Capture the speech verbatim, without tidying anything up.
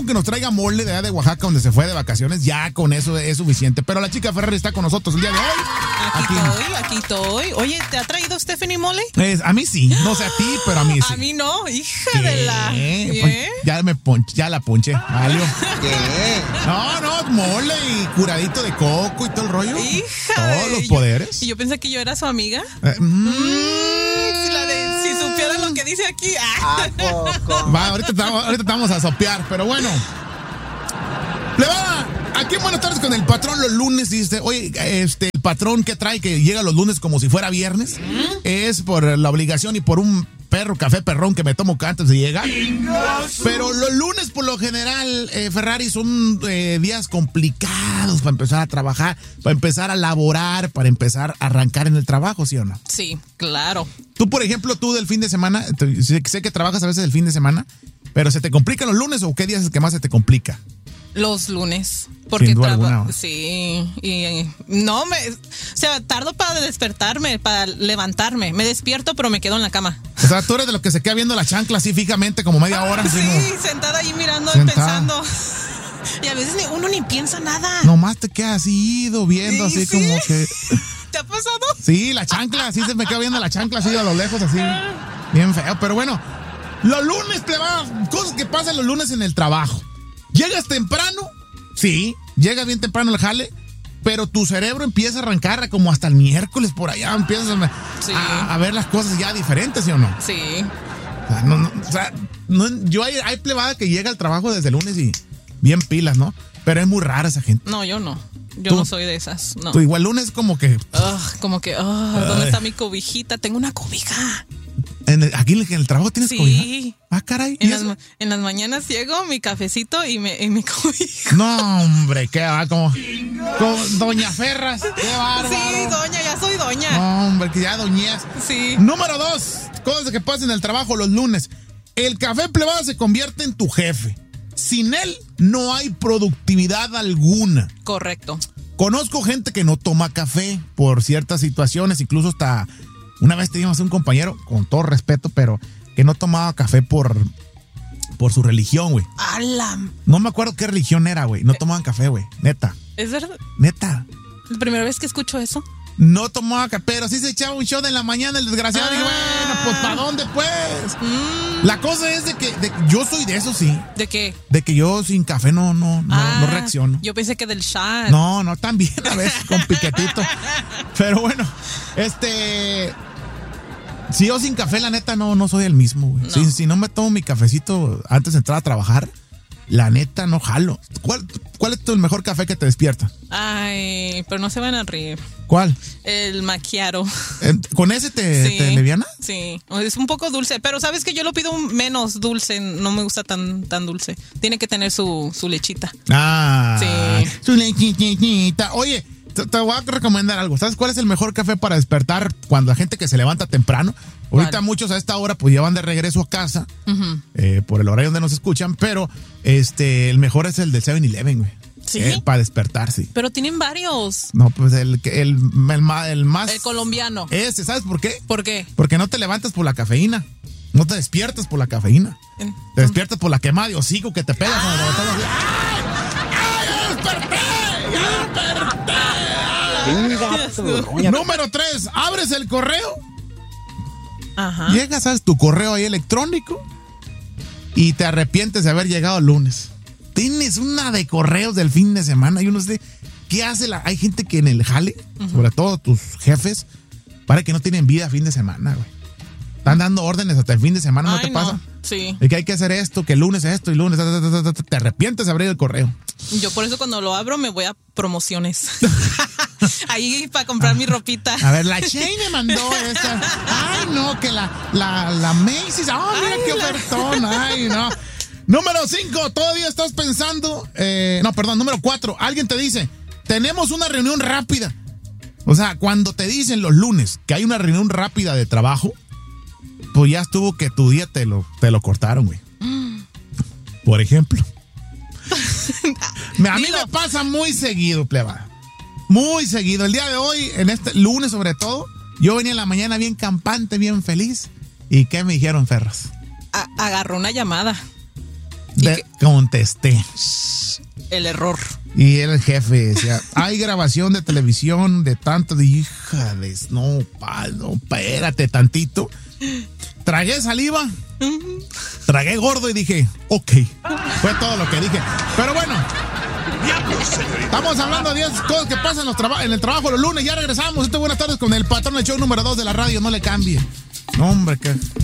con que nos traiga mole de allá de Oaxaca, donde se fue de vacaciones, ya con eso es suficiente. Pero la chica Ferrari está con nosotros el día de hoy. Aquí, aquí estoy, aquí estoy. Oye, ¿te ha traído Stephanie mole? Es, a mí sí, no sé a ti, pero a mí sí. A mí no, hija ¿Qué? de la... Pues, ya me ponché, ya la ponché. Valió. ¿Qué? No, no, mole y curadito de coco y todo el rollo. Hija. Todos los yo, poderes. Y yo pensé que yo era su amiga. Eh, mm, Mm, si, la de, si supiera lo que dice aquí. Ah. ¿A poco? Va, ahorita te, vamos- ahorita te vamos a sopear, pero bueno. Le va. Aquí en Buenas Tardes con el patrón los lunes dice, oye, este, el patrón que trae que llega los lunes como si fuera viernes, es por la obligación y por un perro, café perrón que me tomo antes de llegar. Pero los lunes por lo general, eh, Ferrari, son eh, días complicados para empezar a trabajar, para empezar a laborar, para empezar a arrancar en el trabajo, ¿sí o no? Sí, claro. Tú, por ejemplo, tú del fin de semana, te- sé, sé que trabajas a veces el fin de semana, pero ¿se te complican los lunes o qué días es que más se te complica? Los lunes. Porque Sin duda traba- alguna. Sí. Y eh, no me. O sea, tardo para despertarme, para levantarme. Me despierto, pero me quedo en la cama. O sea, tú eres de los que se queda viendo la chancla así fijamente como media hora. así Sí, como- sentada ahí mirando Sentada. y pensando. Y a veces ni- uno ni piensa nada. Nomás te quedas así ido viendo, Sí, así sí. como que... ¿Te ha pasado? Sí, la chancla, así se me queda viendo la chancla así a lo lejos, así. Bien feo, pero bueno. Los lunes te va, cosas que pasan los lunes en el trabajo. Llegas temprano, sí, llegas bien temprano al jale, pero tu cerebro empieza a arrancar como hasta el miércoles por allá, empiezas a, Sí. a- a ver las cosas ya diferentes, ¿sí o no? Sí. O sea, no, no, o sea, no- yo hay, hay plebada que llega al trabajo desde el lunes y bien pilas, ¿no? Pero es muy rara esa gente. No, yo no. Yo ¿Tú? no soy de esas. No. Tú igual lunes como que Ugh, como que, ugh, ¿dónde está mi cobijita? Tengo una cobija. en el- aquí en el trabajo tienes Sí. cobija. Ah, caray. ¿y En las, eso? ma- en las mañanas llego, mi cafecito y, me, y mi cobija. No, hombre, qué va, como, como Doña Ferras, qué bárbaro. Sí, doña, ya soy doña. No, hombre, que ya doñez. Sí. Número dos, cosas que pasan en el trabajo los lunes. El café plebada se convierte en tu jefe. Sin él no hay productividad alguna. Correcto. Conozco gente que no toma café por ciertas situaciones, incluso hasta una vez teníamos un compañero, con todo respeto, pero que no tomaba café por, por su religión, güey. Alam. No me acuerdo qué religión era, güey. No tomaban café, güey. Neta, ¿Es verdad? neta. La primera vez que escucho eso. No tomaba café, pero sí se echaba un shot en la mañana el desgraciado. Ah. Dije, bueno, pues ¿para dónde, pues? Mm, La cosa es de que de- yo soy de eso, sí. ¿De qué? De que yo sin café no, no, no, Ah, no reacciono. Yo pensé que del shot. No, no, también a veces con piquetito. Pero bueno, este... Si yo sin café, la neta, no, no soy el mismo, güey. No. Si, si no me tomo mi cafecito antes de entrar a trabajar, la neta, no jalo. ¿Cuál, cuál es tu- el mejor café que te despierta? Ay, pero no se van a reír. ¿Cuál? El macchiato. Eh, ¿Con ese te, Sí. te leviana? Sí, es un poco dulce, pero sabes que yo lo pido menos dulce, no me gusta tan, tan dulce. Tiene que tener su, su lechita. Ah, Sí. su lechitita. Oye, te, te voy a recomendar algo. ¿Sabes cuál es el mejor café para despertar cuando la gente que se levanta temprano? Ahorita ¿Cuál? muchos a esta hora pues ya van de regreso a casa Ujú. eh, por el horario donde nos escuchan, pero este el mejor es el del seven eleven, güey. ¿Sí? Eh, para despertar, sí. Pero tienen varios. No, pues el, que- el, el, ma- el más... El colombiano. Ese, ¿sabes por qué? ¿Por qué? Porque no te levantas por la cafeína. No te despiertas por la cafeína. En- Te despiertas por la quemada de hocico que te pegas cuando estás así. ¡Ay! ¡Ay, ya desperté! ¡Ya desperté! Chinga tu roña. Número tres, abres el correo, Ajá. llegas a tu correo ahí electrónico y te arrepientes de haber llegado el lunes. Tienes una de correos del fin de semana y uno dice, ¿qué hace la...? Hay gente que en el jale, sobre todo tus jefes, para que no tienen vida fin de semana, güey. Están dando órdenes hasta el fin de semana, ¿no Ay, te pasa? Sí. Y que hay que hacer esto, que el lunes esto y lunes ta, ta, ta, ta, ta, te arrepientes de abrir el correo. Yo por eso cuando lo abro me voy a promociones. Ahí para comprar mi ropita. A ver, la Shane me mandó esta. Ay, no, que la, la, la Macy's. Oh, mira Ay, qué la- ofertón. Ay, no. Número cinco, todavía estás pensando. eh, no, perdón, número cuatro. Alguien te dice, tenemos una reunión rápida. O sea, cuando te dicen los lunes que hay una reunión rápida de trabajo, pues ya estuvo que tu día te lo, te lo cortaron, güey. Por ejemplo. A mí Dilo. me pasa muy seguido, pleba. Muy seguido. El día de hoy, en este lunes sobre todo, yo venía en la mañana bien campante, bien feliz. ¿Y qué me dijeron, Ferras? A- agarró una llamada. De, contesté. El error. Y el jefe decía, hay grabación de televisión de tanto de hija de... No, pal, no, espérate tantito. Tragué saliva, tragué gordo y dije, ok. Fue todo lo que dije. Pero bueno, estamos hablando de diez cosas que pasan en, los traba- en el trabajo los lunes. Ya regresamos. Esto, buenas tardes con el patrón del show número dos de la radio. No le cambie. No, hombre, que...